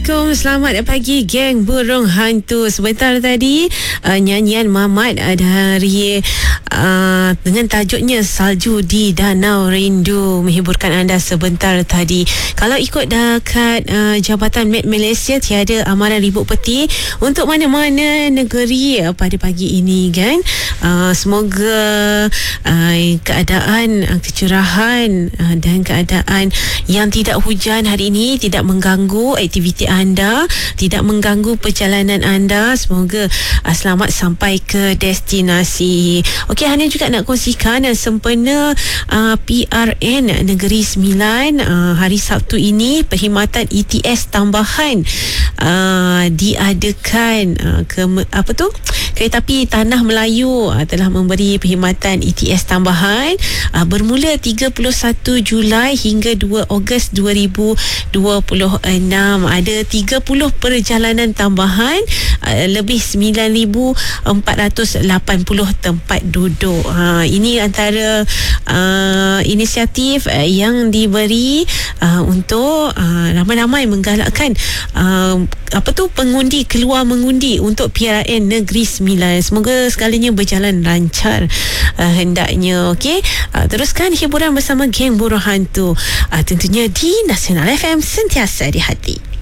Assalamualaikum, selamat pagi geng burung hantu. Sebentar tadi nyanyian Mamat dari dengan tajuknya Salju di Danau Rindu menghiburkan anda sebentar tadi. Kalau ikut dekat Jabatan Med Malaysia, tiada amaran ribut peti untuk mana-mana negeri pada pagi ini kan. Semoga keadaan kecerahan dan keadaan yang tidak hujan hari ini tidak mengganggu aktiviti anda, tidak mengganggu perjalanan anda. Semoga selamat sampai ke destinasi. Okey, Hana juga nak kongsikan sempena PRN Negeri Sembilan hari Sabtu ini, perkhidmatan ETS tambahan diadakan Kereta Api Tanah Melayu telah memberi perkhidmatan ETS tambahan bermula 31 Julai hingga 2 Ogos 2026. Ada 30 perjalanan tambahan, lebih 9,480 tempat duduk. Ini antara inisiatif yang diberi untuk ramai-ramai menggalakkan pengundi keluar mengundi untuk PRN Negeri Sembilan. Semoga segalanya berjalan lancar hendaknya. Okey, teruskan hiburan bersama geng burung hantu, tentunya di Nasional FM, sentiasa di hati.